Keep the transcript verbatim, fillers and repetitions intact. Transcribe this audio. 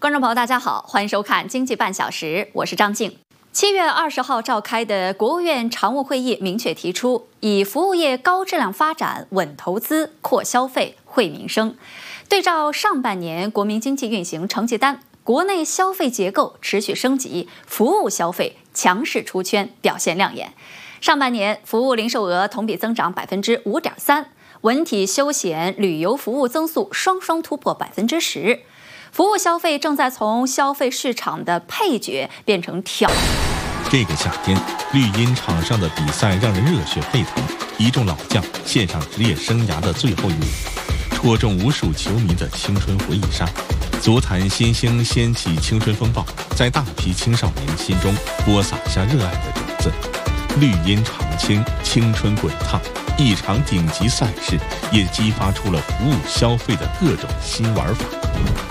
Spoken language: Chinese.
观众朋友，大家好，欢迎收看《经济半小时》，我是张静。七月二十号召开的国务院常务会议明确提出，以服务业高质量发展、稳投资、扩消费、惠民生。对照上半年国民经济运行成绩单，国内消费结构持续升级，服务消费强势出圈，表现亮眼。上半年服务零售额同比增长百分之五点三，文体休闲旅游服务增速双双突破百分之十。服务消费正在从消费市场的配角变成挑。 这个夏天，绿茵场上的比赛让人热血沸腾，一众老将献上职业生涯的最后一舞，戳中无数球迷的青春回忆杀。足坛新星掀起青春风暴，在大批青少年心中播撒下热爱的种子。绿茵常青，青春滚烫，一场顶级赛事也激发出了服务消费的各种新玩法。